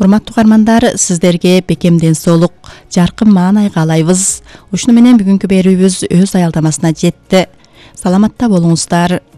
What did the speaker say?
Урматтуу угармандар, сиздерге бекемден соолук, жаркын маанай каалайбыз. Ушуну менен бүгүнкү берүүбүз өз аялдамасына жетти. Саламатта болуңуздар.